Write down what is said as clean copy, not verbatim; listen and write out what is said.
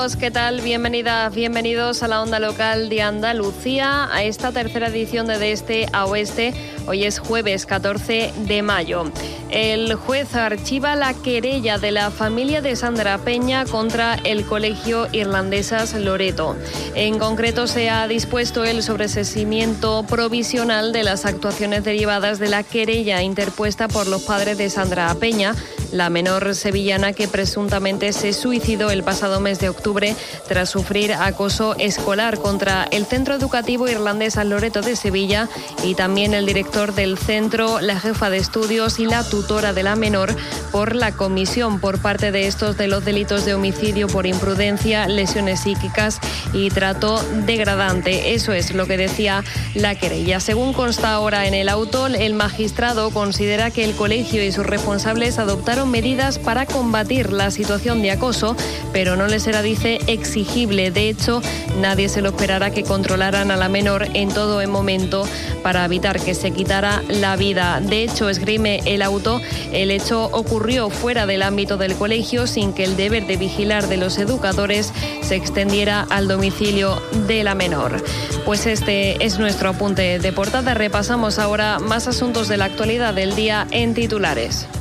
¿Qué tal? Bienvenidas, bienvenidos a la onda local de Andalucía, a esta tercera edición de Este a Oeste. Hoy es jueves 14 de mayo. El juez archiva la querella de la familia de Sandra Peña contra el Colegio Irlandesas Loreto. En concreto, se ha dispuesto el sobreseimiento provisional de las actuaciones derivadas de la querella interpuesta por los padres de Sandra Peña, la menor sevillana que presuntamente se suicidó el pasado mes de octubre tras sufrir acoso escolar contra el Centro Educativo Irlandesas Loreto de Sevilla y también el director del centro, la jefa de estudios y la tutora de la menor, por la comisión por parte de estos de los delitos de homicidio por imprudencia, lesiones psíquicas y trato degradante. Eso es lo que decía la querella. Según consta ahora en el auto, el magistrado considera que el colegio y sus responsables adoptaron medidas para combatir la situación de acoso, pero no les será, dice, exigible. De hecho, nadie se lo esperará que controlaran a la menor en todo momento para evitar que se quitara la vida. De hecho, esgrime el auto, el hecho ocurrió fuera del ámbito del colegio sin que el deber de vigilar de los educadores se extendiera al domicilio de la menor. Pues este es nuestro apunte de portada. Repasamos ahora más asuntos de la actualidad del día en titulares.